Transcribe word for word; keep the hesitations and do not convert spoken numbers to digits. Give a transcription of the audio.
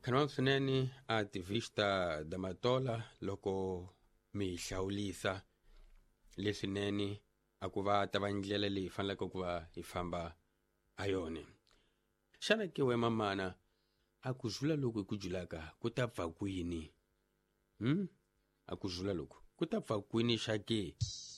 Khanwang swinene ativista Damatola loko mi hlawulisa leswinene a ku va ta va ndlela leyi faneleke ku va hi famba ha yona. Xana ke we mamana a ku zula loko hi ku julaka ku ta pfa kwini? Hmm? A ku zula loko ku ta pfa kwini xa ke?